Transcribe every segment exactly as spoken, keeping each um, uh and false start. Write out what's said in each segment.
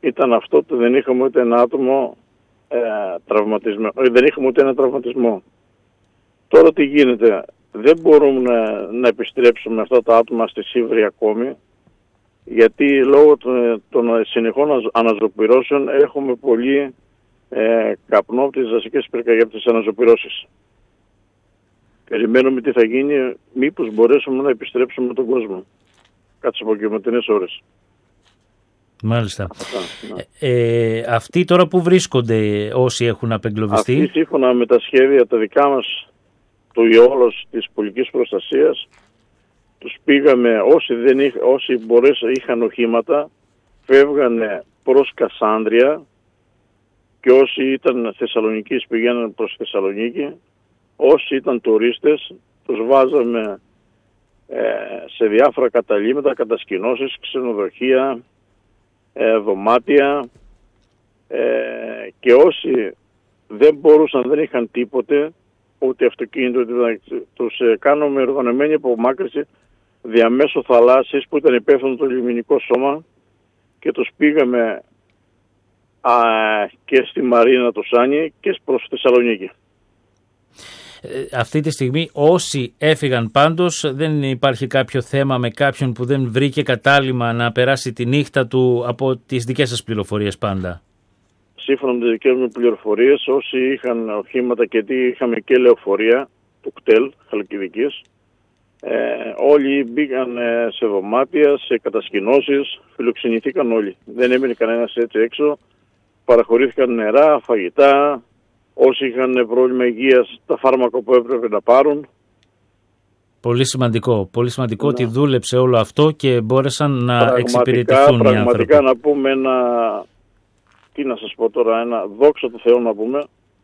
ήταν αυτό ότι δεν είχαμε ούτε ένα άτομο ε, τραυματισμένο. Δεν είχαμε ούτε ένα τραυματισμό. Τώρα τι γίνεται? Δεν μπορούμε να, να επιστρέψουμε αυτά τα άτομα στη Σίβρη ακόμη, γιατί λόγω των, των συνεχών αναζωπυρώσεων έχουμε πολύ ε, καπνό από τις δασικές πυρκαγιές αναζωπυρώσεις. Περιμένουμε τι θα γίνει, μήπως μπορέσουμε να επιστρέψουμε τον κόσμο κάτι τις απογευματινές ώρες. Μάλιστα. Αυτά, ναι. ε, αυτοί τώρα που βρίσκονται όσοι έχουν απεγκλωβιστεί? Αυτοί σύμφωνα με τα σχέδια τα δικά μας του Ιόλος της πολιτικής προστασίας, τους πήγαμε, όσοι, δεν είχ, όσοι μπορέσαν, είχαν οχήματα, φεύγανε προς Κασάνδρια και όσοι ήταν Θεσσαλονικής πηγαίναν προς Θεσσαλονίκη. Όσοι ήταν τουρίστες τους βάζαμε ε, σε διάφορα καταλύματα, κατασκηνώσεις, ξενοδοχεία, ε, δωμάτια ε, και όσοι δεν μπορούσαν, δεν είχαν τίποτε, ούτε αυτοκίνητο, τους ε, κάνουμε οργανωμένη απομάκρυνση διαμέσου θαλάσσης που ήταν υπεύθυνο το λιμενικό σώμα και τους πήγαμε α, και στη Μαρίνα του Σάνι και προς Θεσσαλονίκη. Αυτή τη στιγμή όσοι έφυγαν πάντως, δεν υπάρχει κάποιο θέμα με κάποιον που δεν βρήκε κατάλημα να περάσει τη νύχτα του από τις δικές σας πληροφορίες πάντα? Σύμφωνα με τις δικές μου πληροφορίες, όσοι είχαν οχήματα, και τι είχαμε και λεωφορεία του κτέλ Χαλκιδικής, ε, όλοι μπήκαν σε δωμάτια, σε κατασκηνώσεις, φιλοξενηθήκαν όλοι. Δεν έμεινε κανένας έτσι έξω, παραχωρήθηκαν νερά, φαγητά. Όσοι είχαν πρόβλημα υγείας, τα φάρμακα που έπρεπε να πάρουν. Πολύ σημαντικό. Πολύ σημαντικό ναι. ότι δούλεψε όλο αυτό και μπόρεσαν να πραγματικά, εξυπηρετηθούν οι άνθρωποι. Πραγματικά να πούμε ένα, τι να σας πω τώρα, ένα δόξα του Θεού να πούμε,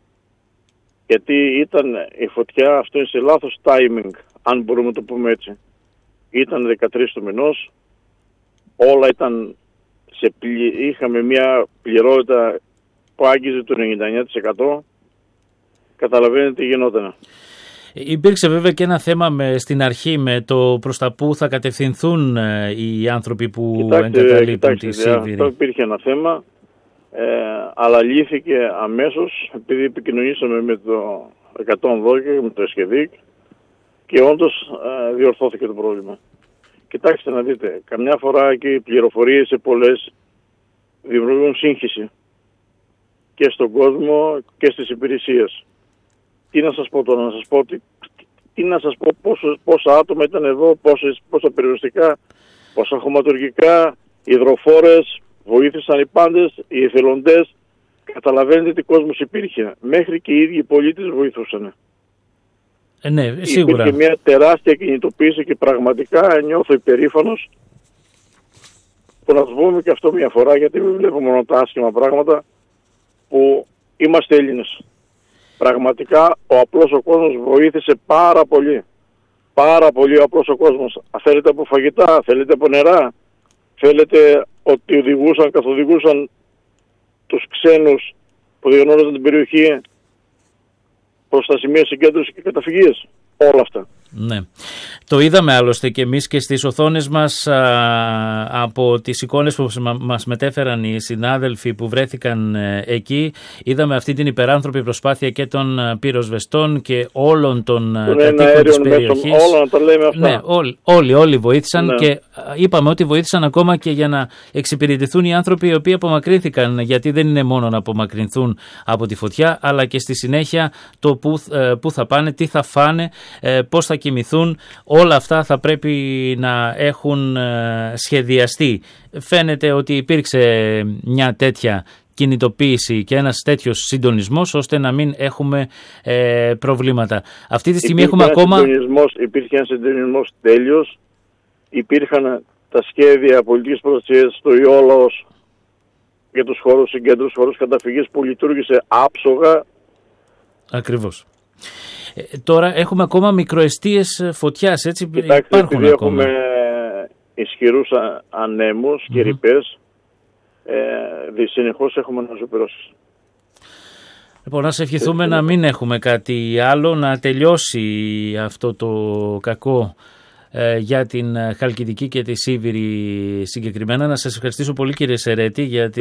γιατί ήταν η φωτιά, αυτό είναι σε λάθος timing, αν μπορούμε να το πούμε έτσι. Ήταν δεκατρείς του μηνός, όλα ήταν, σε πλη, είχαμε μια πληρότητα που άγγιζε το ενενήντα εννέα τοις εκατό. Καταλαβαίνετε τι γινόταν. Υπήρξε βέβαια και ένα θέμα με, στην αρχή με το προς τα που θα κατευθυνθούν οι άνθρωποι που κοιτάξτε, εγκαταλείπουν τη Σίβηρη. Αυτό υπήρχε ένα θέμα, ε, αλλά λύθηκε αμέσως επειδή επικοινωνήσαμε με το εκατόν δώδεκα, με το ΕΣΚΕΔΙΚ και όντως ε, διορθώθηκε το πρόβλημα. Κοιτάξτε να δείτε, καμιά φορά και οι πληροφορίες σε πολλές δημιουργούν σύγχυση και στον κόσμο και στις υπηρεσίες. Τι να σας πω τώρα, να σας πω, τι, τι να σας πω πόσο, πόσα άτομα ήταν εδώ, πόσες, πόσα περιοριστικά, πόσα χωματουργικά, υδροφόρες, βοήθησαν οι πάντες, οι εθελοντές. Καταλαβαίνετε τι κόσμος υπήρχε. Μέχρι και οι ίδιοι πολίτες βοηθούσαν. Ε, ναι, σίγουρα. Υπήρχε μια τεράστια κινητοποίηση και πραγματικά νιώθω υπερήφανος που να το πούμε και αυτό μια φορά, γιατί δεν βλέπω μόνο τα άσχημα πράγματα, που είμαστε Έλληνες. Πραγματικά ο απλός ο κόσμος βοήθησε πάρα πολύ. Πάρα πολύ ο απλός ο κόσμος. Θέλετε από φαγητά, θέλετε από νερά, θέλετε ότι οδηγούσαν, καθοδηγούσαν τους ξένους που διαγνώριζαν την περιοχή προς τα σημεία συγκέντρωσης και καταφυγής. Όλα αυτά. Ναι. Το είδαμε άλλωστε και εμείς και στις οθόνες μας α, από τις εικόνες που μας μετέφεραν οι συνάδελφοι που βρέθηκαν ε, εκεί. Είδαμε αυτή την υπεράνθρωπη προσπάθεια και των πυροσβεστών και όλων των κατοίκων της περιοχής. Όλα να τα λέμε αυτά. Ναι, όλοι, όλοι, όλοι βοήθησαν ναι. Και είπαμε ότι βοήθησαν ακόμα και για να εξυπηρετηθούν οι άνθρωποι οι οποίοι απομακρύνθηκαν, γιατί δεν είναι μόνο να απομακρυνθούν από τη φωτιά, αλλά και στη συνέχεια το που, ε, που θα πάνε, τι θα φάνε, ε, πώς θα κοιμηθούν. Όλα αυτά θα πρέπει να έχουν σχεδιαστεί. Φαίνεται ότι υπήρξε μια τέτοια κινητοποίηση και ένας τέτοιος συντονισμός ώστε να μην έχουμε ε, προβλήματα. Αυτή τη στιγμή υπήρχε έχουμε ακόμα... Συντονισμός, υπήρχε ένα συντονισμός τέλειος. Υπήρχαν τα σχέδια πολιτικής προστασίας στο Ιόλος για τους χώρους συγκέντρωσης, χώρους καταφυγής που λειτουργήσε άψογα. Ακριβώς. Ε, τώρα έχουμε ακόμα μικροαιστείες φωτιάς, έτσι? Κοιτάξτε, υπάρχουν επειδή ακόμα. Έχουμε ισχυρούς ανέμους και mm-hmm. ρηπές, ε, συνεχώς έχουμε αναζωπυρώσεις. Λοιπόν, να σε ευχηθούμε να μην έχουμε κάτι άλλο, να τελειώσει αυτό το κακό ε, για την Χαλκιδική και τη Σίβηρη συγκεκριμένα. Να σας ευχαριστήσω πολύ, κύριε Σερέτη, για